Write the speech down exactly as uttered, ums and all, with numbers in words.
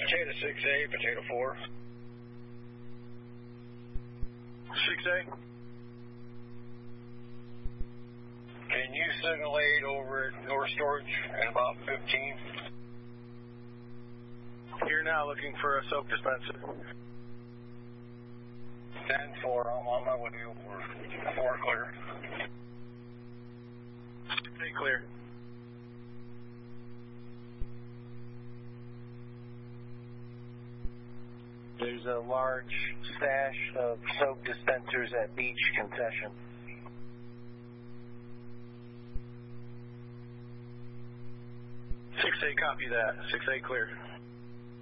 Potato six A, Potato four. six A. Can you signal eight over at North Storage in about fifteen? Here now, looking for a soap dispenser. ten four, I'm on my way over. four clear. Stay clear. There's a large stash of soap dispensers at Beach Concession. six A, copy that. six A clear.